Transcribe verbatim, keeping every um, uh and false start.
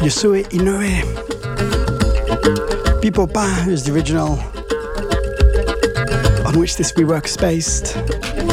Yosue Inoue. Pipopa is the original on which this rework is based.